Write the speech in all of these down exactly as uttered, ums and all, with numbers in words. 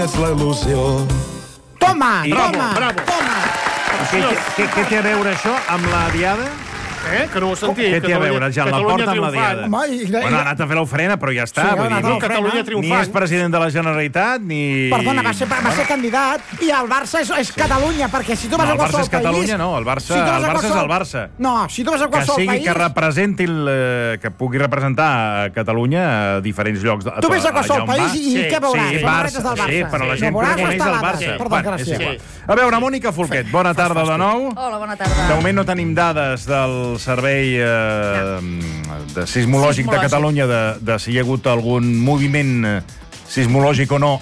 és la il·lusió. Toma, I- toma, bravo. toma. Què, què, què té a veure això amb la diada? Eh? Que no ho he sentit. Què té a veure, Jan Laporta, amb la diada? Home, i- i- Bueno, ha anat a fer l'ofrena, però ja està. Sí, vull ha anat dir, a ni, Catalunya Ni ni triomfant. és president de la Generalitat, ni... Perdona, va ser, va ser candidat i el Barça és, és Catalunya, perquè si tu vas No, a el qualsevol Barça és Catalunya, país... no, el Barça- tu vas a el Barça és qualsevol- el Barça. No, si tu vas a Que qualsevol sigui país... que representi, el, eh, que pugui representar a Catalunya a diferents llocs. De, Tu vés a qualsevol allà on país va. i Sí, què veuràs? Sí, Samarretes Barça, del Barça. sí, però la gent no veuràs coneix el estelades, Barça. per Bueno, és desgràcia. igual. A veure, Mònica Folquet, bona tarda de nou. Hola, bona tarda. De moment no tenim dades del servei eh, de sismològic de Sismològic. Catalunya de, de si hi ha hagut algun moviment eh, sismològic o no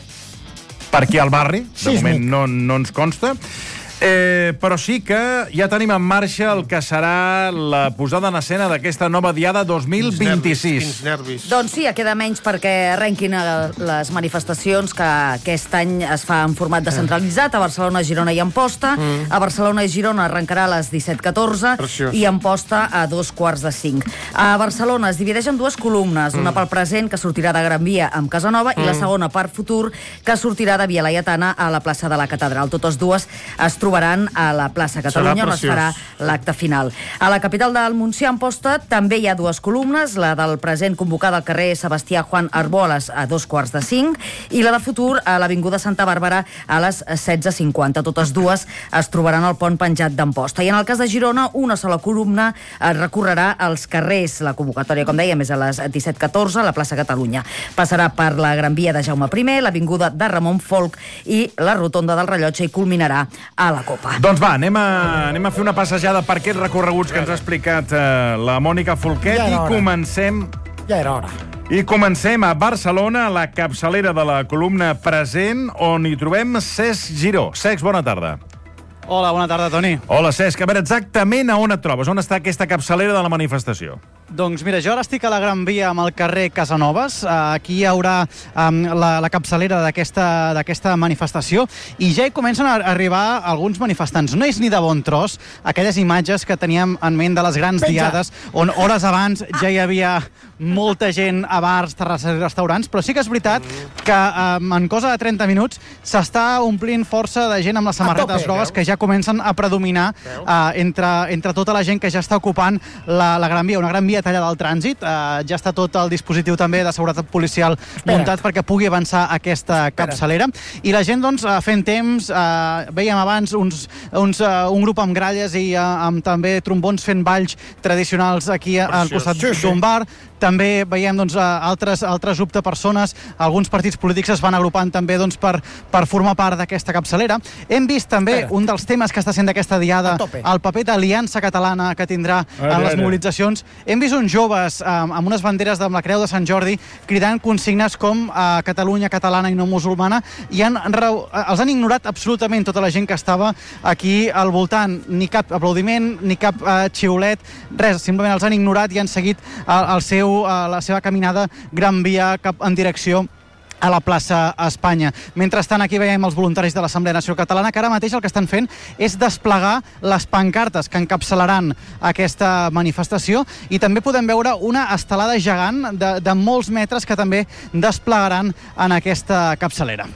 per aquí al barri. De Sísmic. moment no, no ens consta. Eh, però sí que ja tenim en marxa el que serà la posada en escena d'aquesta nova diada dos mil vint-i-sis. Quins nervis. Doncs sí, ja queda menys perquè arrenquin eh, les manifestacions que aquest any es fa en format descentralitzat a Barcelona, Girona i Amposta. Mm. A Barcelona i Girona arrencarà a les disset catorze Preciós. i Amposta a dos quarts de cinc. A Barcelona es divideix en dues columnes, una pel present, que sortirà de Gran Via amb Casanova, mm. i la segona per futur, que sortirà de Via Laietana a la plaça de la Catedral. Totes dues es trobaran a la plaça Catalunya, on es preciós. farà l'acte final. A la capital del Montsià, Amposta, també hi ha dues columnes, la del present convocada al carrer Sebastià Juan Arboles a dos quarts de cinc i la de futur a l'Avinguda Santa Bàrbara a les setze cinquanta. Totes dues es trobaran al pont penjat d'Amposta. I en el cas de Girona, una sola columna eh, recorrerà els carrers. La convocatòria, com dèiem, és a les disset catorze a la plaça Catalunya. Passarà per la Gran Via de Jaume I, l'Avinguda de Ramon Folch i la Rotonda del Rellotge i culminarà a la Copa. Doncs va, anem a, anem a fer una passejada per aquests recorreguts que ens ha explicat eh, la Mònica Folquet Ja i era hora. comencem... Ja era hora. I comencem a Barcelona, a la capçalera de la columna present, on hi trobem Cesc Giró. Cesc, bona tarda. Hola, bona tarda, Toni. Hola, Cesc. A veure, exactament a on et trobes? On està aquesta capçalera de la manifestació? Doncs mira, jo ara estic a la Gran Via amb el carrer Casanovas. Uh, aquí hi haurà um, la, la capçalera d'aquesta d'aquesta manifestació i ja hi comencen a arribar alguns manifestants. No és ni de bon tros aquelles imatges que teníem en ment de les grans Penja. diades on hores abans ja hi havia molta gent a bars, terrasses i restaurants, però sí que és veritat que um, en cosa de trenta minuts s'està omplint força de gent amb les samarretes tope, grogues que ja comencen a predominar uh, entre, entre tota la gent que ja està ocupant la, la Gran Via, una Gran Via tallada al trànsit. Uh, ja està tot el dispositiu també de seguretat policial muntat perquè pugui avançar aquesta capçalera. I la gent, doncs, uh, fent temps, uh, veiem abans uns, uns, uh, un grup amb gralles i uh, amb també trombons fent balls tradicionals aquí a- al Preciós. costat Sí, sí. d'un bar. També veiem doncs, uh, altres, altres grups de persones, alguns partits polítics es van agrupant també doncs, per, per formar part d'aquesta capçalera. Hem vist també Espera. un dels temes que està sent d'aquesta diada, A tope. el paper d'Aliança Catalana que tindrà Ara, en les ara. mobilitzacions. Hem vist uns joves um, amb unes banderes de la Creu de Sant Jordi cridant consignes com uh, Catalunya catalana i no musulmana i han, reu- els han ignorat absolutament tota la gent que estava aquí al voltant. Ni cap aplaudiment, ni cap uh, xiulet, res, simplement els han ignorat i han seguit uh, el seu, uh, la seva caminada Gran Via cap en direcció a la plaça Espanya. Mentrestant, aquí veiem els voluntaris de l'Assemblea Nacional Catalana, que ara mateix el que estan fent és desplegar les pancartes que encapçalaran aquesta manifestació i també podem veure una estelada gegant de, de molts metres que també desplegaran en aquesta capçalera.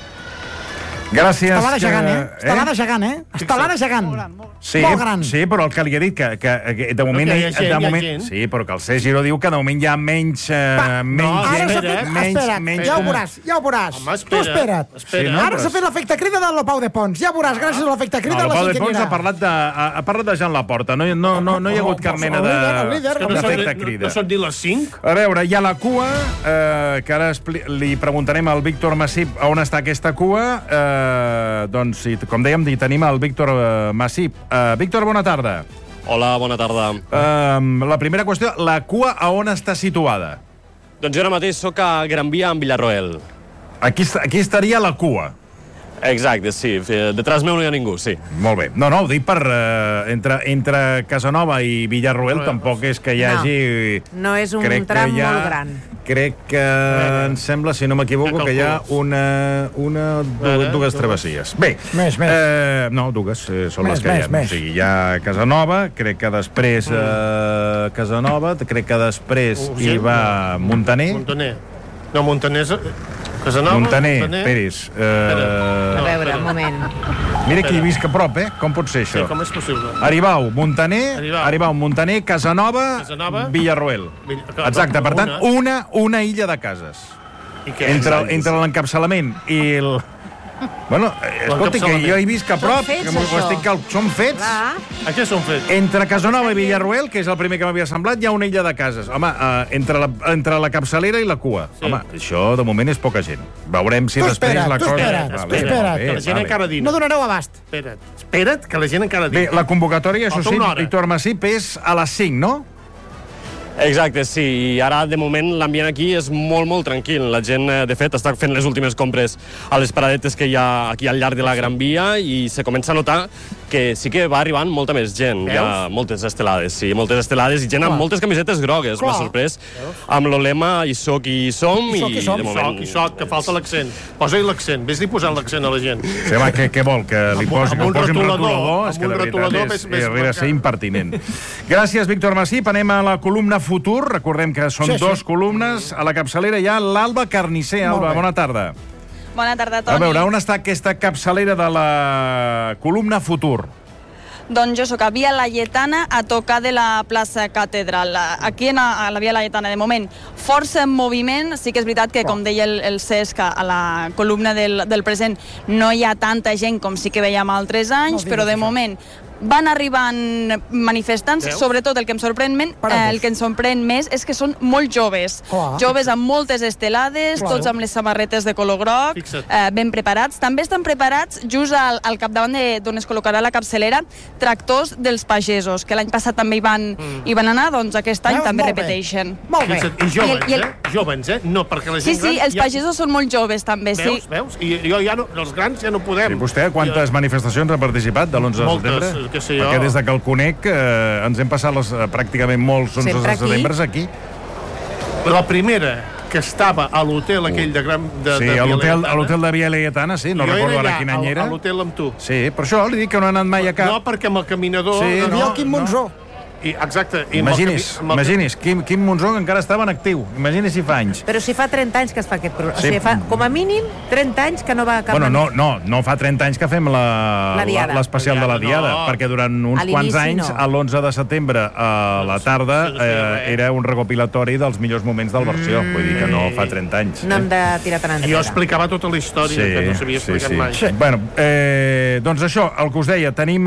Gràcies. Estelada que- gegant, eh? Estelada gegant, eh? Estelada gegant. Sí, Molt gran. sí, però el que li he dit, que, que, que de moment... que hi ha gent, de hi ha moment gent. sí, però que el Cesc Giró diu que de moment hi ha menys... Eh, Va, menys Ara gent, s'ha fet... menys, Espera't, menys ja ho com- veuràs, ja ho veuràs. Home, Tu espera't. espera. Sí, no? Ara s'ha fet l'efecte crida de la Pau de Pons. Ja veuràs, gràcies a l'efecte No, crida el la Pau gent de que Pons anirà. ha parlat de, ha, ha parlat de Jan Laporta. No, no, no, no hi ha hagut cap El mena líder, el líder, de- Que no són, d'efecte no, crida. no són dir les cinc? A veure, hi ha la cua, eh, que ara expli- li preguntarem al Víctor Massip a on està aquesta cua. Eh, doncs, i, com dèiem, hi tenim el Víctor eh, Massip. Eh, Víctor, bona tarda. Hola, bona tarda. Eh, la primera qüestió, la cua a on està situada? Doncs jo ara mateix sóc a Gran Via, en Villarroel. Aquí, est- aquí estaria la cua. Exacte, sí. Detrás meu no hi ha ningú, sí. Molt bé. No, no, ho dic per... Eh, entre, entre Casanova i Villarroel tampoc és que hi No. hagi... No és un Crec que tram hi ha- molt gran. Crec que em sembla, si no m'equivoco, Ja que hi ha calcules. una, una du, Ara, dues dues. travessies. Bé. Més, més. Eh, no, dues eh, són Més, les que hi ha. més, més. O sigui, hi ha Casanova, crec que després eh, Casanova, crec que després hi Urgent, va Montaner. Montaner. No, Montaner és... Casanova, Montaner, Montaner. Peris. No, Eh... A veure, un moment. Mira qui visc a prop, eh? Com pot ser Sí, això? com és possible? Aribau, Montaner, Aribau. Aribau, Montaner, Casanova, Casanova. Villarroel. Vill- Exacte, per tant, una. una, una illa de cases. I què? Entre, entre l'encapçalament i el... Bueno, eh, escolti, que jo hi visc a Són prop, fets, que m'ho això. estic cal... Són fets. Clar. A què són fets? Entre Casanova i Villarroel, que és el primer que m'havia semblat, hi ha una illa de cases. Home, eh, entre, la, entre la capçalera i la cua. Sí. Home, això de moment és poca gent. Veurem si Tu després espera't, la tu cosa... espera't, Va tu bé, espera't. va bé, Que la gent va bé. encara dina. No donareu abast. Espera't, espera't, que la gent encara Bé, dina. la convocatòria, això Falta sí, una hora. Víctor Massip, és a les cinc, no? Exacte, sí. I ara, de moment, l'ambient aquí és molt, molt tranquil. La gent, eh, de fet, està fent les últimes compres a les paradetes que hi ha aquí al llarg de la Gran Via i se comença a notar que sí que va arribant molta més gent. Hi ha moltes estelades, sí, moltes estelades i gent amb moltes camisetes grogues. M'ha Clar. sorprès. Amb el lema Hi soc i som. Hi soc i som. de I moment... soc, i soc, que falta l'accent. Posa-hi l'accent, vés-li posant l'accent a la gent. Sí, home, què, què vol? Que li Amb- posi, amb que un posi un retolador, retolador? És amb que un de retolador veritat més- és, més és, arriba a ser marcat. impertinent. Gràcies, Víctor Massip. Anem a la columna Futur. Recordem que són Sí, sí. dos columnes. A la capçalera hi ha l'Alba Carnisser. Molt Alba, bé. bona tarda. Bona tarda, Toni. A veure, on està aquesta capçalera de la columna Futur? Doncs jo sóc a Via Laietana, a tocar de la plaça Catedral. Aquí en a, a la Via Laietana, de moment, força en moviment. Sí que és veritat que, com deia el, el Cesc, a la columna del, del present no hi ha tanta gent com sí que veiem altres anys, No però de diguis això. moment van arribant manifestants. Veus? Sobretot el que em sorprèn, men, Para eh, el que em sorprèn més és que són molt joves. Clar. Joves amb moltes estelades, Clar. tots amb les samarretes de color groc, Fixa't. eh, ben preparats. També estan preparats just al, al capdavant de- d'on es col·locarà la capçalera tractors dels pagesos, que l'any passat també hi van, Mm. hi van anar, doncs aquest any Veus? també Molt bé. repeteixen. Molt bé. Fixa't, I jovens, I el- i el- eh? Jovens, eh? No, perquè la Sí, gent sí, gran els ja- pagesos són molt joves també, Veus, sí. veus? I jo ja no, els grans ja no podem. I vostè, quantes manifestacions ha participat de l'onze de Moltes, setembre? què sé jo. Perquè des de que el conec eh, ens hem passat les, eh, pràcticament molts onze Sempre de aquí. setembre aquí. La primera que estava a l'hotel aquell de Gran... De, Sí, de a l'hotel Via a l'hotel de Via Laietana, sí, no Jo recordo era ara allà, quin a- any era. A l'hotel amb tu. Sí, per això li dic que no he anat mai a cap. No, perquè amb el caminador... Sí, Hi havia no, el Quim Monzó. I, exacte. I amb el Imagini's, cami- amb el- imagini's, Quim, Quim Monzó que encara estava en actiu. Imagini's si fa anys. Però si fa trenta anys que es fa aquest programa. Sí. O sigui, fa com a mínim trenta anys que no va a cap... Bueno, no, no, no fa trenta anys que fem la- La diada. la- l'especial La de la diada, Diada, no. perquè durant uns A l'inici quants anys, no. a l'onze de setembre, a la tarda, no sé, no sé eh, res. era un recopilatori dels millors moments del versió. Vull dir que no fa trenta anys. No hem de tirar tant enrere. Jo explicava tota la història, que no s'havia explicat mai. Sí. Bueno, eh, doncs això, el que us deia, tenim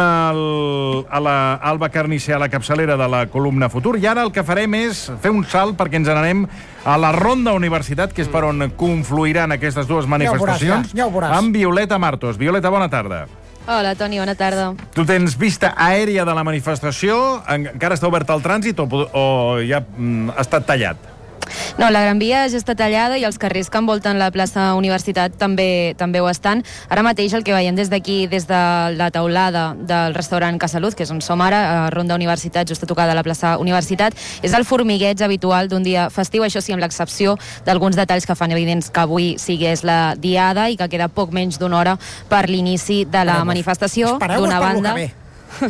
el, a la Alba Carnisser a la capçalera de la columna Futur, i ara el que farem és fer un salt perquè ens n'anem a la Ronda Universitat, que és per on confluiran aquestes dues manifestacions, ja, ja ho veuràs. amb Violeta Martos. Violeta, bona tarda. Hola, Toni, bona tarda. Tu tens vista aèria de la manifestació? Encara està obert el trànsit o, o ja mm, ha estat tallat? No, la Gran Via ja està tallada i els carrers que envolten la plaça Universitat també també ho estan. Ara mateix el que veiem des d'aquí, des de la taulada del restaurant Casaluz, que és on som ara, a Ronda Universitat, just a tocar de la plaça Universitat, és el formigueig habitual d'un dia festiu, això sí, amb l'excepció d'alguns detalls que fan evidents que avui sigués la diada i que queda poc menys d'una hora per l'inici de la manifestació. Espereu-vos D'una per lo banda... que ve.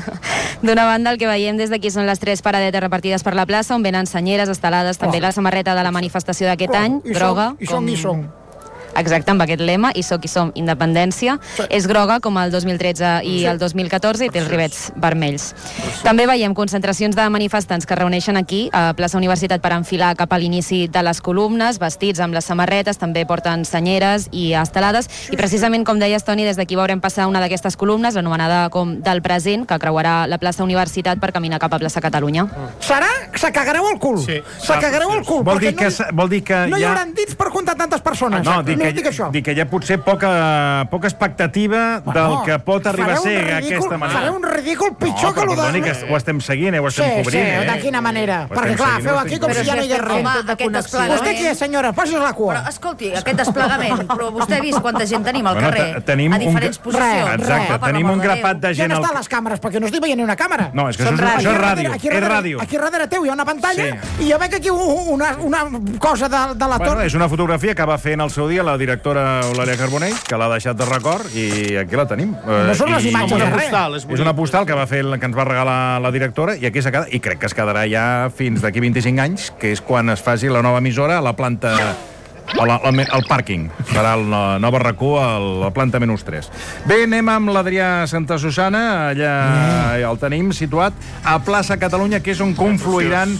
D'una banda, el que veiem des d'aquí són les tres paradetes repartides per la plaça, on venen senyeres, estelades, també la samarreta de la manifestació d'aquest any, I som, groga. I som, i som. Exacte, amb aquest lema, i soc i som independència. És groga, com el dos mil tretze i el dos mil catorze, i té els rivets vermells. També veiem concentracions de manifestants que es reuneixen aquí, a plaça Universitat, per enfilar cap a l'inici de les columnes, vestits amb les samarretes, també porten senyeres i estelades, i precisament, com deies, Toni, des d'aquí veurem passar una d'aquestes columnes, anomenada com del present, que creuarà la plaça Universitat per caminar cap a plaça Catalunya. Serà que se cagareu el cul. Sí. Se cagareu el cul. Vol perquè dir que, no, vol dir que no hi ja... haurà dits per comptar tantes persones. No, dic Només que, dic això. dic que hi ha potser poca, poca expectativa Bueno, del que pot arribar a fareu ser un ridícul- aquesta manera. Fareu un ridícul pitjor no, que lo però perdoni, de... que ho estem seguint, eh? Ho Sí, estem sí, cobrint, eh? de quina manera? Ho Perquè, estem clar, seguint, feu ho aquí estem com si cobrint. ja no hi hagués Home, res. aquest Vostè desplegament... qui és, senyora? Posi's la cua. Però, escolti, aquest desplegament, però vostè ha vist quanta gent tenim al Bueno, carrer, te- tenim a un diferents gra- posicions. Res, Exacte, No, per tenim l'amor un de grapat Déu. de gent Ja al... estan les càmeres, perquè no estic veient ni una càmera. No, és que Són això, és- això és Aquí ràdio, aquí és darrere- ràdio. Aquí darrere teu hi ha una pantalla Sí. i jo veig aquí una, una cosa de, de la Bueno, torre. és una fotografia que va fer en el seu dia la directora Eulàlia Carbonell, que l'ha deixat de record, i aquí la tenim. No són les I- imatges Una de res. postal, és És una postal que va fer que ens va regalar la directora, i aquí s'ha quedat, i crec que es quedarà ja fins d'aquí vint-i-cinc anys, que és quan es faci la nova emissora a la planta El, el, el pàrquing. Serà el nou barracó a la planta menys tres. Bé, anem amb l'Adrià Santa Susana. Allà el tenim situat a plaça Catalunya, que és on confluiran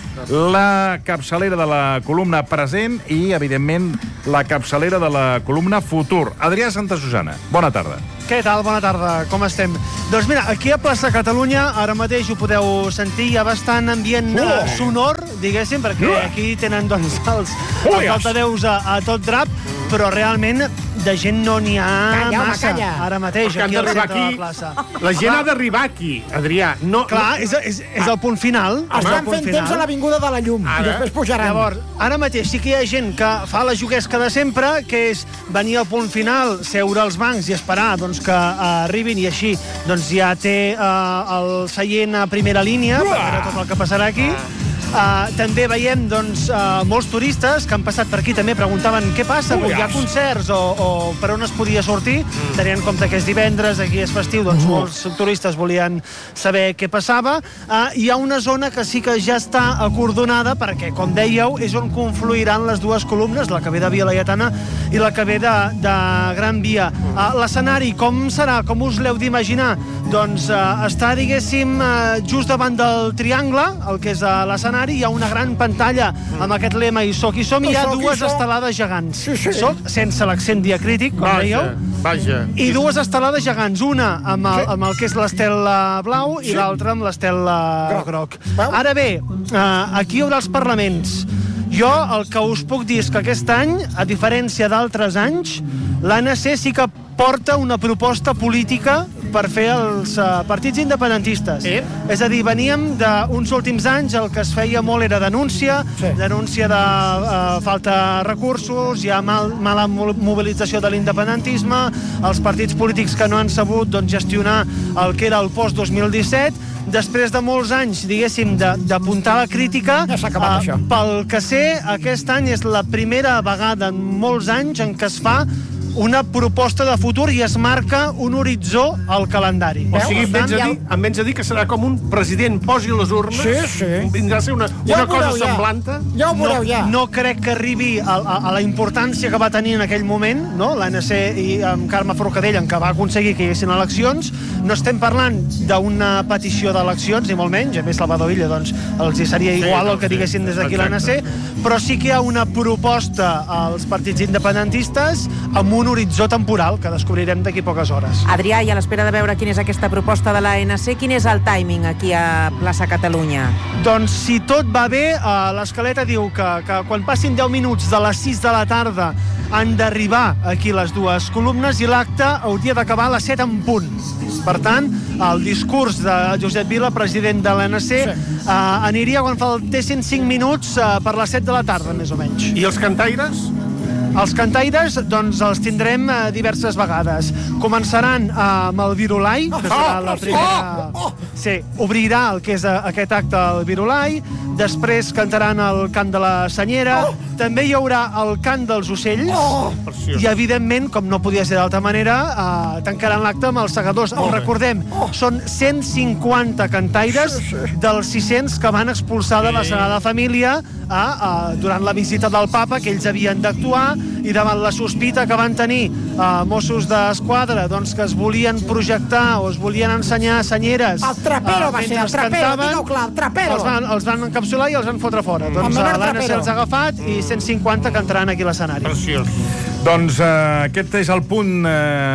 la capçalera de la columna present i, evidentment, la capçalera de la columna futur. Adrià Santa Susana, bona tarda. Què tal? Bona tarda, com estem? Doncs mira, aquí a plaça Catalunya, ara mateix ho podeu sentir, hi ha bastant ambient oh. uh, sonor, diguéssim, perquè uh. aquí tenen doncs, els, oh, els altaveus a, a tot drap, però realment de gent no n'hi ha calla, massa home, ara mateix, aquí al centre aquí, de la plaça. La gent Clar. ha d'arribar aquí, Adrià. No, Clar, no... És, és, és el punt final. Estan fent final. temps a l'Avinguda de la Llum, ara. i després pujaran. Llavors, ara mateix sí que hi ha gent que fa la juguesca de sempre, que és venir al punt final, seure als bancs i esperar doncs, que uh, arribin, i així doncs, ja té uh, el seient a primera línia per veure tot el que passarà aquí. Uh, també veiem doncs, uh, molts turistes que han passat per aquí, també preguntaven què passa, hi ha concerts o, o per on es podia sortir, mm. tenint en compte que és divendres, aquí és festiu, doncs uh. molts turistes volien saber què passava. Uh, hi ha una zona que sí que ja està acordonada perquè, com dèieu, és on confluiran les dues columnes, la que ve de Via Laietana i la que ve de, de Gran Via. Uh, l'escenari, com serà? Com us l'heu d'imaginar? Doncs uh, està, diguéssim, uh, just davant del triangle, el que és uh, l'escenari, hi ha una gran pantalla amb aquest lema I soc i som, i hi ha dues estelades gegants. Sí, sí. Soc, sense l'accent diacrític, com vaja, veieu. Vaja. I dues estelades gegants, una amb el, amb el que és l'estel blau i sí. l'altra amb l'estel groc. Ara bé, aquí hi haurà els parlaments. Jo el que us puc dir és que aquest any, a diferència d'altres anys, l'A N C sí que porta una proposta política per fer els uh, partits independentistes. Sí. És a dir, veníem d'uns últims anys, el que es feia molt era denúncia, sí. denúncia de uh, falta de recursos, hi ha mal, mala mobilització de l'independentisme, els partits polítics que no han sabut doncs, gestionar el que era el post dos mil disset, després de molts anys, diguéssim, d'apuntar la crítica, ja s'ha acabat, uh, això. Pel que sé, aquest any és la primera vegada en molts anys en què es fa una proposta de futur i es marca un horitzó al calendari. O sigui, em vens, a dir, em vens a dir que serà com un president posi les urnes, sí, sí. vindrà a ser una, ja una cosa ja. semblanta. Ja ho veureu, no, ja. No crec que arribi a, a, a la importància que va tenir en aquell moment, no? l'A N C i amb Carme Forcadell, en què va aconseguir que hi haguessin eleccions. No estem parlant d'una petició d'eleccions, ni molt menys, a més Salvador Illa doncs, els hi seria igual sí, el que diguessin des d'aquí l'A N C, però sí que hi ha una proposta als partits independentistes amb un horitzó temporal que descobrirem d'aquí poques hores. Adrià, i a l'espera de veure quina és aquesta proposta de l'A N C, quin és el timing aquí a plaça Catalunya? Doncs si tot va bé, l'escaleta diu que, que quan passin deu minuts de les sis de la tarda han d'arribar aquí les dues columnes i l'acte hauria d'acabar a les set en punt. Per tant, el discurs de Josep Vila, president de l'A N C, sí. eh, aniria quan faltessin cinc minuts eh, per les set de la tarda, més o menys. I els cantaires? Els cantaires, doncs, els tindrem eh, diverses vegades. Començaran eh, amb el Virolai, que serà la primera... Oh, oh. Sí, obrirà el que és eh, aquest acte el Virolai, després cantaran el cant de la Senyera, oh. també hi haurà el cant dels ocells, oh. i, evidentment, com no podia ser d'altra manera, eh, tancaran l'acte amb els segadors. Oh. El recordem, oh. són cent cinquanta cantaires sí, sí. dels sis-cents que van expulsar de la Sagrada Família eh, eh, durant la visita del papa, que ells havien d'actuar, i davant la sospita que van tenir eh, Mossos d'Esquadra, doncs que es volien projectar o es volien ensenyar senyeres. El trapero eh, va ser, el trapero, digueu clar, el trapero. Els van, els van encapsular i els van fotre fora. Doncs l'A N C els ha agafat i cent cinquanta cantaran aquí a l'escenari. Preciós. Doncs eh, aquest és el punt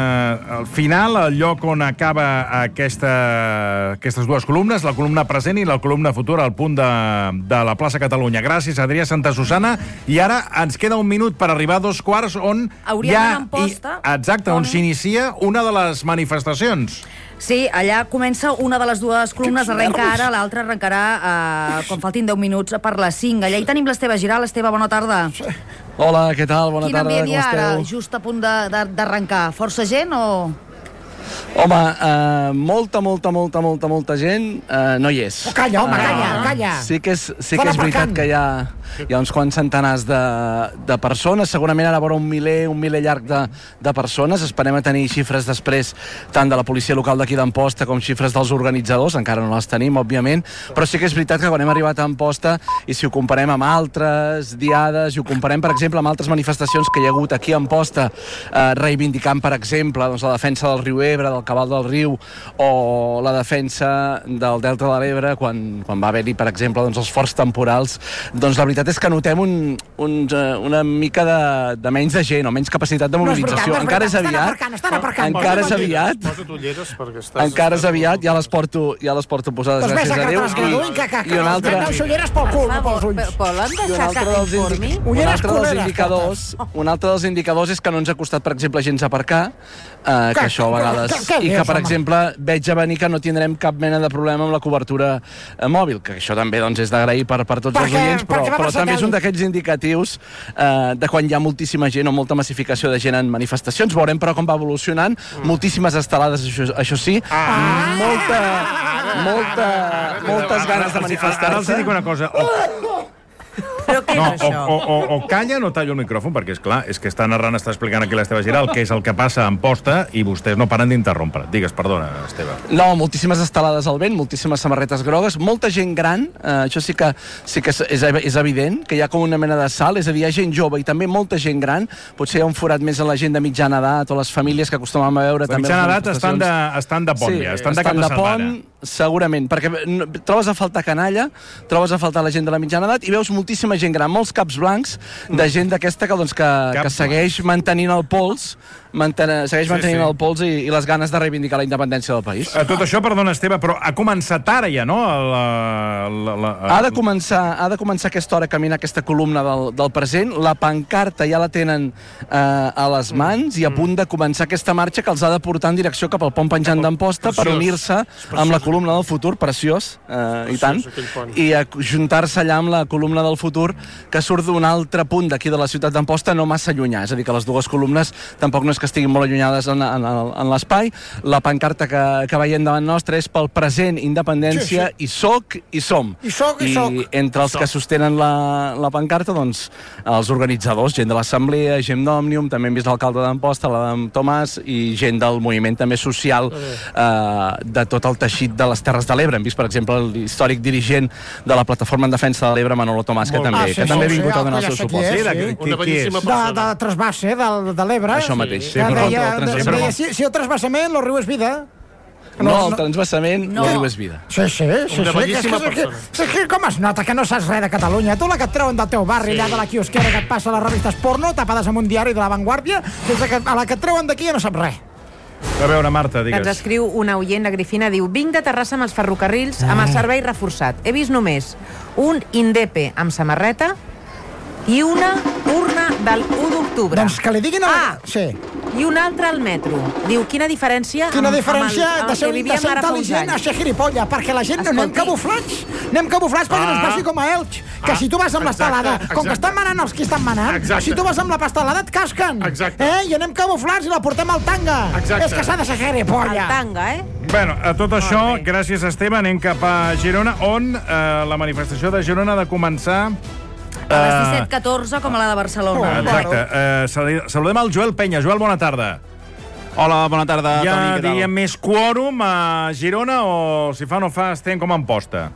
eh, el final, el lloc on acaba aquesta, aquestes dues columnes, la columna present i la columna futura, al punt de, de la plaça Catalunya. Gràcies, Adrià Santa Susana. I ara ens queda un minut per arribar a dos quarts on hauria ja... d'anar en posta. I, exacte, on, on s'inicia una de les manifestacions. Sí, allà comença una de les dues columnes, arrenca ara, l'altra arrencarà eh, quan faltin deu minuts per les cinc. Allà hi tenim l'Esteve Giral. Esteve, bona tarda. Hola, què tal? Bona Quin tarda, ambient hi ha com esteu? ara, just a punt d'arrencar? Força gent o...? Home, uh, molta, molta, molta, molta, molta gent uh, no hi és. Oh, calla, home, calla, uh, calla. Sí que és, sí que és veritat que hi ha, hi ha uns quants centenars de, de persones, segurament ara vora un miler, un miler llarg de, de persones. Esperem a tenir xifres després tant de la policia local d'aquí d'Amposta com xifres dels organitzadors, encara no les tenim, òbviament, però sí que és veritat que quan hem arribat a Amposta, i si ho comparem amb altres diades, i ho comparem, per exemple, amb altres manifestacions que hi ha hagut aquí a Amposta, eh, reivindicant, per exemple, doncs, la defensa del riu Ebre, del cabal del riu, o la defensa del Delta de l'Ebre, quan, quan va haver-hi, per exemple, doncs, els forts temporals, doncs la veritat és que notem un, un, una mica de, de menys de gent, o menys capacitat de mobilització. No és veritat, no és encara és veritat. aviat, Estan aparcant, estan aparcant. encara és aviat, Posa't ulleres perquè estàs... encara és aviat, ja les porto, ja les porto posades, Doncs gràcies ves a a Déu. que te les graduïn, que, que, I que un altre... les ulleres pel cul, no pels ulls. Volen I un deixar altre que dels, informi? indi... un Ulleres altre dels culeres, indicadors, un altre dels indicadors és que no ens ha costat, per exemple, gens aparcar, eh, que Què- això a vegades... què- què I que, dius, per home? exemple, veig a venir que no tindrem cap mena de problema amb la cobertura eh, mòbil, que això també doncs, és d'agrair per, per tots Perquè- els oients, però, perquè va però passar també és un Teli. d'aquests indicatius eh, de quan hi ha moltíssima gent o molta massificació de gent en manifestacions. Veurem, però, com va evolucionant. Moltíssimes estelades, això, això sí. Ah. Molta, molta, moltes ganes de manifestar-se. Ara els dic una cosa. O, Però què no, és o, això? o, o, o callen o tallo el micròfon, perquè, és clar, és que està narrant, està explicant aquí l'Esteve Giral què és el que passa a Amposta i vostès no paren d'interrompre. Digues, perdona, Esteve. No, moltíssimes estelades al vent, moltíssimes samarretes grogues, molta gent gran, eh, això sí que, sí que és, és, és evident, que hi ha com una mena de salt, és a dir, hi ha gent jove i també molta gent gran, potser hi ha un forat més a la gent de mitjana edat o les famílies que acostumem a veure... De també mitjana les edat estan de, manifestacions. estan de pont, Sí, ja, estan de cap de, de setmana. pont, segurament, perquè no, trobes a faltar canalla, trobes a faltar la gent de la mitjana edat i veus moltíssima gent gran, molts caps blancs de gent d'aquesta que, doncs, que, que segueix mantenint el pols, manten, segueix Sí, mantenint sí. el pols i, i les ganes de reivindicar la independència del país. A tot això, perdona, Esteve, però ha començat ara ja, no? La, la, la, Ha de començar, ha de començar aquesta hora a caminar aquesta columna del, del present. La pancarta ja la tenen eh, a les mans i a punt de començar aquesta marxa que els ha de portar en direcció cap al pont penjant d'Amposta per unir-se amb la columna del futur, preciós, eh, i tant, i juntar-se allà amb la columna del futur que surt d'un altre punt d'aquí de la ciutat d'Amposta, no massa llunyà. És a dir, que les dues columnes tampoc no és que estiguin molt allunyades en, en, en l'espai. La pancarta que, que veiem davant nostra és pel present, independència, Sí, i soc i som. I soc i soc. Entre els que sostenen la, la pancarta, doncs, els organitzadors, gent de l'Assemblea, gent d'Òmnium, també hem vist l'alcalde d'Amposta, l'Adam Tomàs, i gent del moviment també social eh, de tot el teixit de les Terres de l'Ebre. Hem vist, per exemple, l'històric dirigent de la Plataforma en Defensa de l'Ebre, Manolo Tomàs, que Molt- també, Ah, sí, que sí, també ha sí, vingut sí, a donar ja el seu sé qui suport. és, Sí, de, sí. qui, Una qui és? bellíssima De, de trasbasse, de, de l'Ebre. Això mateix. Que Sí, però deia, el transvasament- deia, si, si el trasbassament, el riu és vida. No, el transvasament no, No. no és vida. Sí, sí, sí. Una sí, que, bellíssima que, que, persona. que, que, com es nota que no saps res de Catalunya? Tu la que et treuen del teu barri, sí. allà de la quiosquera que et passa a les revistes porno, tapades amb un diari de La Vanguardia, des de que, a la que et treuen d'aquí ja no saps res. A veure, Marta, Ens digues. escriu una oient de Grifina, diu: vinc de Terrassa amb els ferrocarrils amb el servei reforçat. He vist només un Indepe amb samarreta i una urna del u d'octubre. Doncs que li diguin a la... Ah, Sí. i una altra al metro. Diu, quina diferència Quina amb, diferència amb el, amb de el ser, que de vivíem ser ara fa uns intel·ligent a anys. ser giripolla, perquè la gent no anem Escolti. camuflats. Anem camuflats perquè no ens Ah. passi com a Elx, que si tu vas amb Exacte, l'estelada, com que exacte. estan manant els qui estan manant, Exacte. si tu vas amb la pastelada et casquen. Exacte. Eh? I anem camuflats i la portem al tanga. Exacte. És que s'ha de ser El giripolla. tanga, eh? Bueno, a tot això, Molt bé. gràcies, Esteve, anem cap a Girona, on eh, la manifestació de Girona ha de començar... A les eh, disset catorze, com a la de Barcelona. Exacte. Eh, sali- saludem el Joel Penya. Joel, bona tarda. Hola, bona tarda, Hi ha, Toni, què tal? diguem, més quòrum a Girona o, si fa o no fa, estem com a Amposta?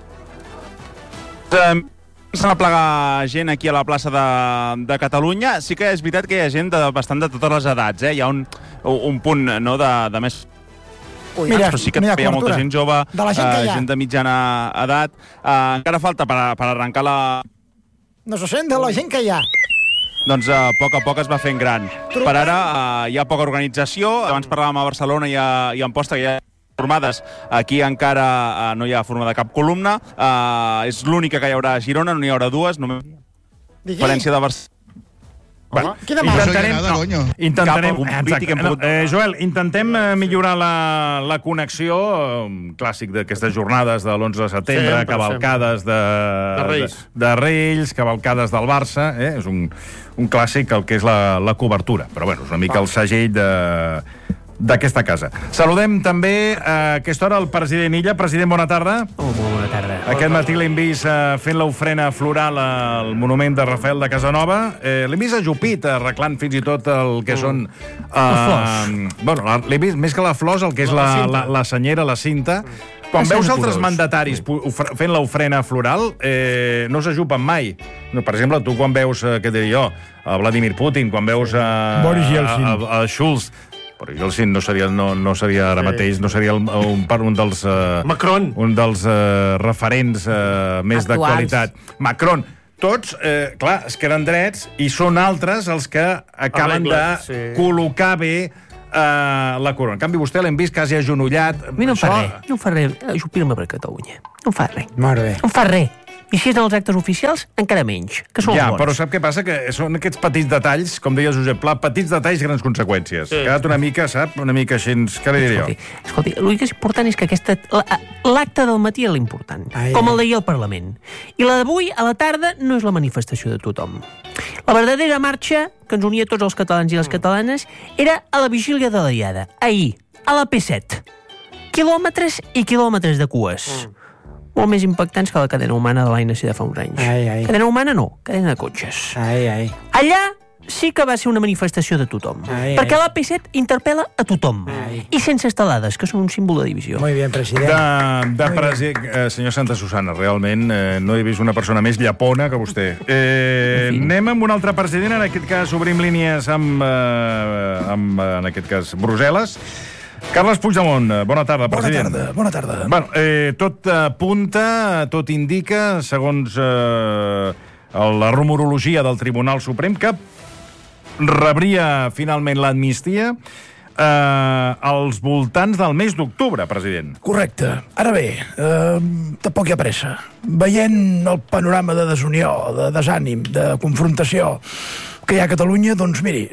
Comencen a plegar gent aquí a la plaça de, de Catalunya. Sí que és veritat que hi ha gent de, bastant de totes les edats, eh? Hi ha un, un punt no, de, de més... Ui, mira, però sí que mira, hi ha molta cobertura. gent jove, De la gent que hi ha. gent de mitjana edat. Eh, encara falta per, a- per arrencar la... No se sent de la gent que hi ha. Doncs a poc a poc es va fent gran. Per ara eh, hi ha poca organització. Abans parlàvem a Barcelona i a, i a Amposta, que hi ha formades. Aquí encara eh, no hi ha formada cap columna. Eh, és l'única que hi haurà a Girona, no hi haurà dues, només Digui. diferència de Barcelona. Bueno, Qui demana? intentarem, No soy nada, coño. intentarem, Cap algun exacte, crític hem no, pogut- eh, Joel, intentem eh, millorar la, la connexió, eh, clàssic d'aquestes jornades de l'onze de setembre, Sempre, cavalcades de, De Reis. de, de Reis, cavalcades del Barça, eh? És un, un clàssic el que és la, la cobertura, però bueno, és una mica el segell de d'aquesta casa. Saludem també a aquesta hora el president Illa. President, bona tarda. Oh, molt bona tarda. Aquest matí l'hem vist uh, fent l'ofrena floral al monument de Rafael de Casanova. Eh, l'hem vist ajupit, arreglant fins i tot el que són... Uh, les flors. Bueno, l'hem vist més que les flors, el que és la, la, la senyera, la cinta. Quan veus altres mandataris fent l'ofrena floral, eh, no s'ajupen mai. No, per exemple, tu quan veus, eh, què et diria jo, a Vladimir Putin, quan veus a, Boris Yeltsin. a, a, a Schulz, Boris Yeltsin no seria, no, no seria ara mateix, no seria el, un, un dels... Eh, Macron. Un dels eh, referents eh, més d'actualitat. Macron. Tots, eh, clar, es queden drets i són altres els que acaben de sí. col·locar bé Uh, la corona. En canvi, vostè l'hem vist quasi agenollat. A mi no em fa Això... res. No em fa res ajupir-me per Catalunya. No em fa res. Molt bé. No em fa res. I si és en els actes oficials, encara menys, que són ja, bons. Però sap què passa? Que són aquests petits detalls, com deia Josep Pla, petits detalls, grans conseqüències. Sí. Ha quedat una mica, sap? Una mica així, què li diré jo? Escolti, l'únic que és important és que aquesta... l'acte del matí és l'important, ai, com el d'ahir al Parlament. I la d'avui, a la tarda, no és la manifestació de tothom. La verdadera marxa, que ens unia tots els catalans i les catalanes, era a la vigília de la Diada, ahir, a la P set. Quilòmetres i quilòmetres de cues. Mm. Molt més impactants que la cadena humana de l'A N C de fa uns anys. Ai, ai. Cadena humana no, cadena de cotxes. Ai, ai. Allà sí que va ser una manifestació de tothom. Ai, perquè ai. La P set interpel·la a tothom. Ai. I sense estelades, que són un símbol de divisió. Molt bé, president. De, de president, eh, senyor Santa Susana, realment eh, no he vist una persona més llapona que vostè. Eh, en anem amb un altre president, en aquest cas obrim línies amb, eh, amb en aquest cas, Brussel·les. Carles Puigdemont, bona tarda, president. Bona tarda, bona tarda. Bueno, eh, tot apunta, tot indica, segons eh, la rumorologia del Tribunal Suprem, que rebria finalment l'amnistia eh, als voltants del mes d'octubre, president. Correcte. Ara bé, eh, tampoc hi ha pressa. Veient el panorama de desunió, de desànim, de confrontació que hi ha a Catalunya, doncs miri,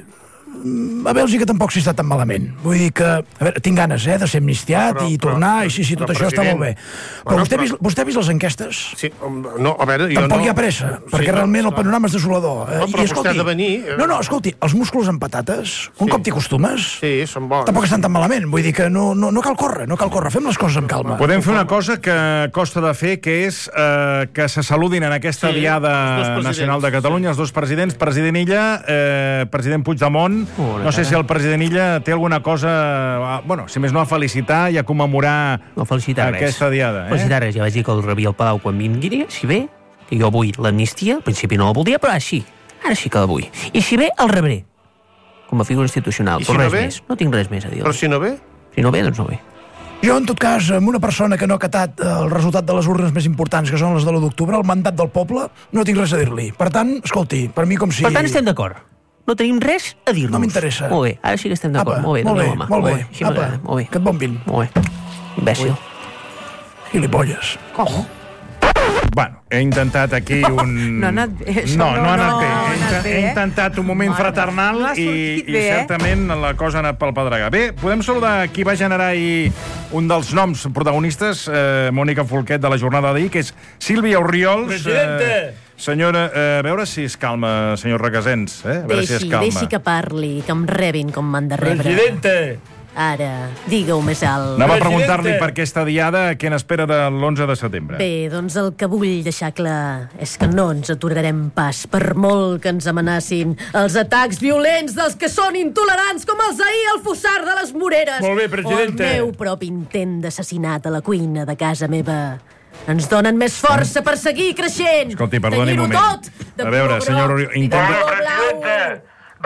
a Bèlgica tampoc s'hi està tan malament. Vull dir que... A veure, tinc ganes, eh, de ser amnistiat però, i tornar, però, i sí, sí, tot això està molt bé. Però, però vostè, però... Ha vist, vostè ha vist les enquestes? Sí, no, a veure, jo tampoc no... hi ha pressa, sí, perquè realment no, el panorama és desolador. No, però I, escolti, vostè ha de venir... No, no, escolti, els músculs amb patates, un sí. cop t'hi acostumes, sí, són bons. Tampoc estan tan malament. Vull dir que no, no, no cal córrer, no cal córrer. Fem les coses amb calma. Podem fer una cosa que costa de fer, que és eh, que se saludin en aquesta sí, diada nacional de Catalunya, els dos presidents, president Illa, eh, president Puigdemont. Oh, no sé si el president Illa té alguna cosa, bueno, si més no a felicitar i a commemorar no felicitar aquesta res. diada. Eh? Felicitar res, ja vaig dir que el rebia al Palau quan vingui, si bé, que jo vull l'amnistia, al principi no la volia, però ara sí, ara sí que la vull. I si bé, el rebré, com a figura institucional, però si res no més. No tinc res més a dir. Però si no ve? Si no ve, doncs no ve. Jo, en tot cas, amb una persona que no ha acatat el resultat de les urnes més importants, que són les de l'u d'octubre, el mandat del poble, no tinc res a dir-li. Per tant, escolti, per mi com si... Per tant, estem d'acord. No tenim res a dir-nos. No m'interessa. Molt bé, ara sí que estem d'acord. Molt bé, molt bé, home. molt bé. Així m'agrada, molt bé. Que et bon vint. Molt bé. Imbècil. Gilipolles. Com? Bueno, he intentat aquí un... No ha anat bé, això. No, no ha anat no, bé. no He, anat bé, he eh? intentat un moment Mare, fraternal no ha i, sortit i bé, eh? certament la cosa ha anat pel pedregar. Bé, podem saludar qui va generar ahir un dels noms protagonistes, eh, Mònica Folquet, de la jornada d'ahir, que és Sílvia Orriols. Presidente! Eh, Senyora, eh, a veure si es calma, senyor Requesens. Eh? A veure deixi, si es calma. deixi que parli, que em rebin com m'han de rebre. Presidente! Ara, digue-ho més alt. Anava a preguntar-li per aquesta diada què n'espera de l'onze de setembre. Bé, doncs el que vull deixar clar és que no ens aturarem pas, per molt que ens amenacin els atacs violents dels que són intolerants, com els d'ahir al Fossar de les Moreres. Molt bé, presidente. O el meu propi intent d'assassinat a la cuina de casa meva. Ens donen més força per seguir creixent. Escolti, perdoni un moment. Tot, a veure, senyor Oriol, intenta... Presidente,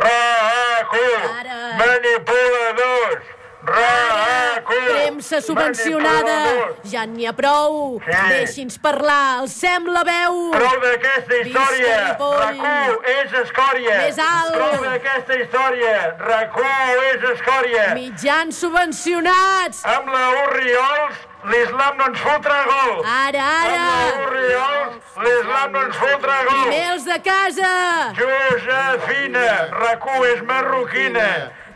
Raco, manipuladors, Raco, premsa subvencionada, ja n'hi ha prou. Sí. Deixi'ns parlar, alcem la veu. Prou d'aquesta història, Raco és escòria. Més alt. Prou d'aquesta història, Raco és escòria. Mitjans subvencionats. Amb la Orriols, l'islam no ens fotrà gol. Ara, ara. Amb la Orriols, l'islam no ens fotrà gol. Primer els de casa. Josefina, Raco és marroquina.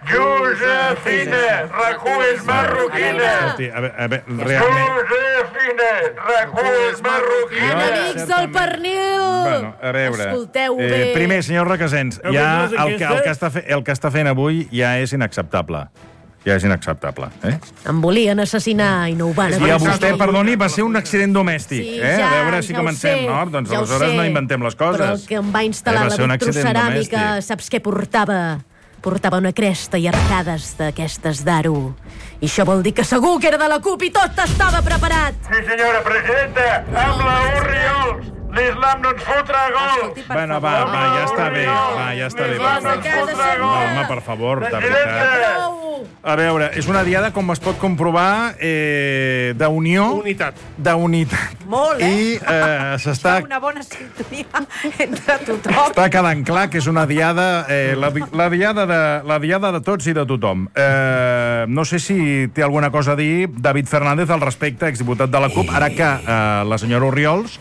Josefina, Raco és marroquina. Escolti, a veure, a veure, realment... Josefina, Raco és marroquina. Enemics del pernil. Bueno, a veure... Escolteu bé. Eh, primer, senyor Requesens, ja el que, el, que està fe, el que està fent avui ja és inacceptable. Ja és inacceptable, eh? Em volien assassinar i no ho van I a vostè, perdoni, va ser un accident domèstic, Sí, eh? ja, a veure si ja ho comencem, sé, no? Doncs ja ho aleshores sé, no inventem les coses. Però el que em va instal·lar Eh, va ser un la accident vitroceràmica, domèstic. saps què portava? Portava una cresta i arcades d'aquestes d'aro. I això vol dir que segur que era de la CUP i tot estava preparat. Sí, senyora presidenta, amb la Urriols, l'islam no ens fotrà gol. Bueno, va, va, ja està bé, va, ja està bé. Per favor. No, home, per favor, de veritat. A veure, és una diada, com es pot comprovar, eh, d'unió... Unitat. D'unitat. Molt, eh? I eh, s'està... Una bona sintonia entre tothom. Està quedant clar que és una diada, eh, la, di- la, diada de, la diada de tots i de tothom. Eh, no sé si té alguna cosa a dir David Fernández al respecte, exdiputat de la CUP, ara que eh, la senyora Orriols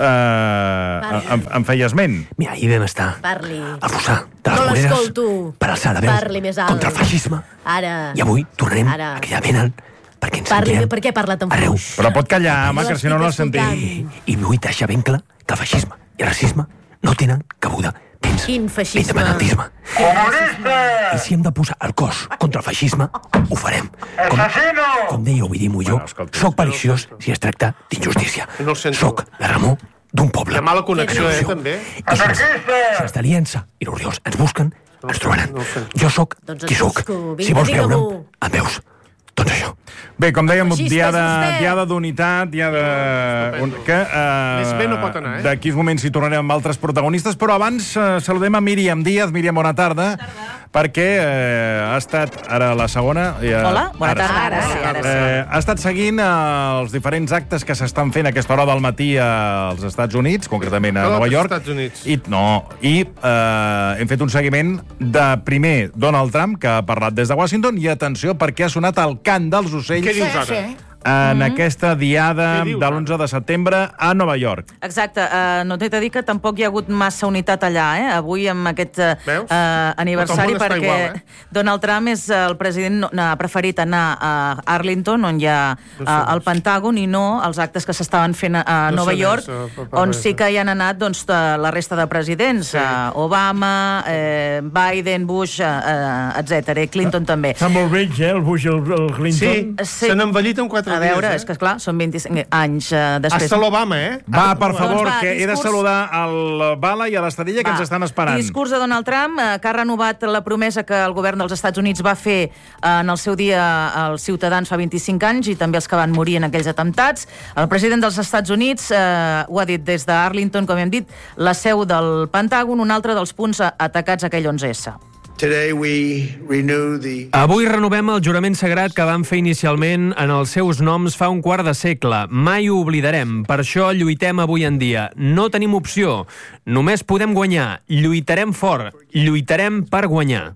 eh, em, em feia esment. Mira, ahir vam estar Parli. a Fossar de les No Moreres l'escolto. per alçar la veu Parli més alt. contra el feixisme. Ara. I avui tornarem Ara. a cridar ben alt perquè ens Parli, sentirem per què parla tan arreu. fluix? Però pot callar, home, No que si no no el estic sentim. I, I vull deixar ben clar que el feixisme i el racisme no tenen cabuda dins Quin feixisme? l'independentisme. Comunista! I si hem de posar el cos contra el feixisme, ho farem. Com, Assassino! com deia Ovidi Molló, soc periciós si es tracta d'injustícia. Soc la remor d'un poble. Hi ha mala connexió, eh, també. I si els, si els d'Aliança i l'Oriols ens busquen, ens trobaran. Jo sóc Doncs qui et sóc. busco. Si Vinga, vols veure'm, digue-m'ho. em veus. Doncs això. Bé, com dèiem, Feixista és diada, vostè. diada d'unitat, diada... Un, que, eh, Més bé no pot anar, eh? D'aquí uns moments hi tornarem amb altres protagonistes, però abans eh, saludem a Míriam Díaz. Míriam, bona tarda. Perquè eh, ha estat, ara la segona... Eh, Hola, bona ara, tarda. Ara sí, ara sí. Eh, ha estat seguint eh, els diferents actes que s'estan fent a aquesta hora del matí als Estats Units, concretament a No, Nova als York. Estats Units. I, no, i eh, hem fet un seguiment de, primer, Donald Trump, que ha parlat des de Washington, i atenció, perquè ha sonat el cant dels ocells Què dius ara? en aquesta diada Què dius, de l'onze de setembre a Nova York. Exacte, uh, no t'he de dir que tampoc hi ha hagut massa unitat allà, eh? Avui amb aquest uh, Veus? uh, aniversari, Tot el món està perquè igual, eh? Donald Trump és el president, no, no, ha preferit anar a Arlington, on hi ha uh, el Pentàgon, i no als actes que s'estaven fent a, a No Nova sé York, més, uh, per- per on res, sí que hi han anat doncs, de la resta de presidents, Sí. uh, Obama, eh, Biden, Bush, uh, uh, etcètera, i Clinton també. Està molt vells, eh, el Bush i el, el Clinton. Sí, s'han envellit en quatre A veure, dies, és que, clar, són vint-i-cinc anys uh, després. Hasta l'Obama, eh? Va, per favor, Doncs va, que he de discurs. saludar al Bala i a l'Estadilla, que Va. ens estan esperant. Discurs de Donald Trump, eh, que ha renovat la promesa que el govern dels Estats Units va fer eh, en el seu dia als ciutadans fa vint-i-cinc anys i també els que van morir en aquells atemptats. El president dels Estats Units eh, ho ha dit des d'Arlington, com hem dit, la seu del Pentàgon, un altre dels punts atacats aquell onze esse. Today we renew the... Avui renovem el jurament sagrat que vam fer inicialment en els seus noms fa un quart de segle. Mai ho oblidarem. Per això lluitem avui en dia. No tenim opció. Només podem guanyar. Lluitarem fort. Lluitarem per guanyar.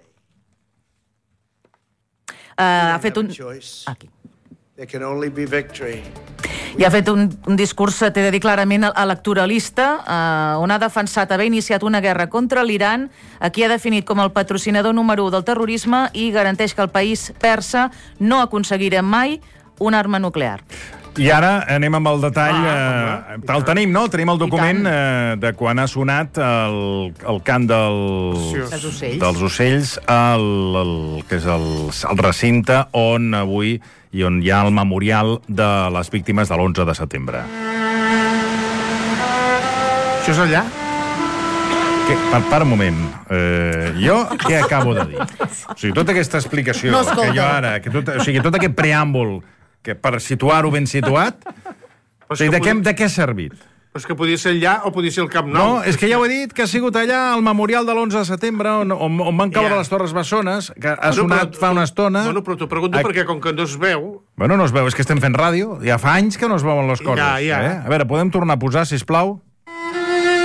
Uh, ha fet un... Aquí. There can only be victory. I ha fet un, un discurs, t'he de dir clarament, electoralista, eh, on ha defensat haver iniciat una guerra contra l'Iran, a qui ha definit com el patrocinador número u del terrorisme i garanteix que el país persa no aconseguirà mai una arma nuclear. I ara anem amb el detall. Ah, eh, el tenim, no? Tenim el document eh, de quan ha sonat el, el cant dels, Els ocells. dels ocells, el, el, que és el, el recinte on avui i on hi ha el memorial de les víctimes de l'onze de setembre. Això és allà? Que, per, per un moment. Eh, jo què acabo de dir? O sigui, tota aquesta explicació No que escolta. jo ara... Que tot, o sigui, tot aquest preàmbul que per situar-ho ben situat... O sigui, de què, de què ha servit? Però és que podia ser allà o podia ser el Camp Nou. No, és que ja ho he dit, que ha sigut allà al memorial de l'onze de setembre, on, on, on van caure Ja. les Torres Bessones, que ha Bueno, sonat però- fa una estona. Bueno, però t'ho pregunto A- perquè com que no es veu... Bueno, no es veu, és que estem fent ràdio. Ja fa anys que no es veuen les coses. Ja, ja. Eh? A veure, podem tornar a posar, sisplau?